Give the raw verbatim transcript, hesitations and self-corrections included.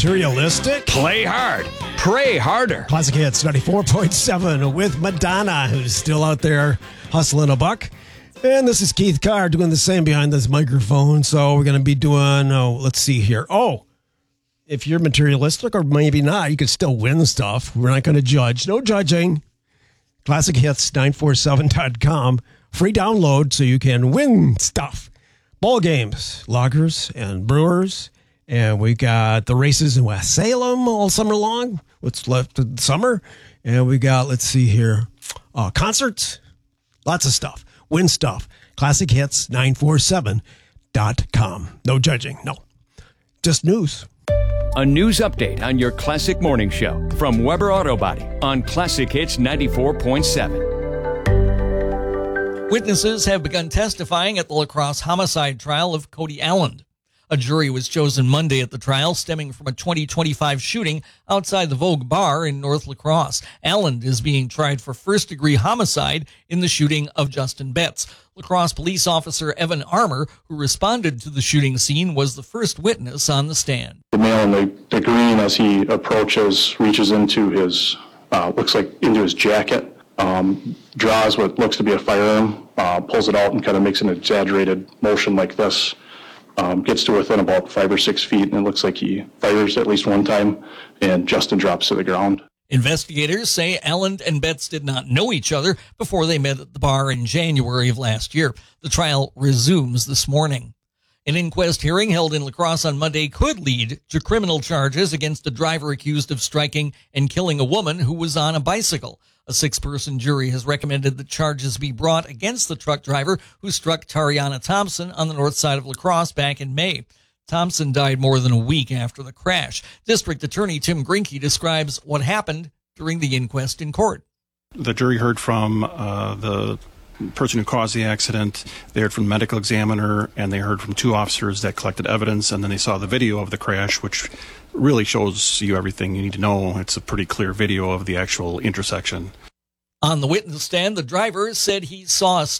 materialistic? Play hard. Pray harder. Classic Hits ninety-four point seven with Madonna, who's still out there hustling a buck. And this is Keith Carr doing the same behind this microphone. So we're going to be doing, oh, let's see here. Oh, if you're materialistic or maybe not, you could still win stuff. We're not going to judge. No judging. classic hits nine four seven dot com. Free download so you can win stuff. Ball games, loggers and brewers. And we got the races in West Salem all summer long. What's left of the summer. And we got, let's see here, uh, concerts. Lots of stuff. Win stuff. classic hits nine four seven dot com. No judging. No. Just news. A news update on your Classic Morning Show from Weber Auto Body on Classic Hits ninety-four point seven. Witnesses have begun testifying at the La Crosse homicide trial of Cody Allen. A jury was chosen Monday at the trial stemming from a twenty twenty-five shooting outside the Vogue Bar in North La Crosse. Allen is being tried for first-degree homicide in the shooting of Justin Betts. La Crosse police officer Evan Armour, who responded to the shooting scene, was the first witness on the stand. The male in the, the green, as he approaches, reaches into his, uh, looks like into his jacket, um, draws what looks to be a firearm, uh, pulls it out and kind of makes an exaggerated motion like this. Um, gets to within about five or six feet, and it looks like he fires at least one time, and Justin drops to the ground. Investigators say Allen and Betts did not know each other before they met at the bar in January of last year. The trial resumes this morning. An inquest hearing held in La Crosse on Monday could lead to criminal charges against a driver accused of striking and killing a woman who was on a bicycle. A six-person jury has recommended that charges be brought against the truck driver who struck Tariana Thompson on the north side of La Crosse back in May. Thompson died more than a week after the crash. District Attorney Tim Grinke describes what happened during the inquest in court. The jury heard from uh, the person who caused the accident, they heard from the medical examiner, and they heard from two officers that collected evidence, and then they saw the video of the crash, which really shows you everything you need to know. It's a pretty clear video of the actual intersection. On the witness stand, the driver said he saw a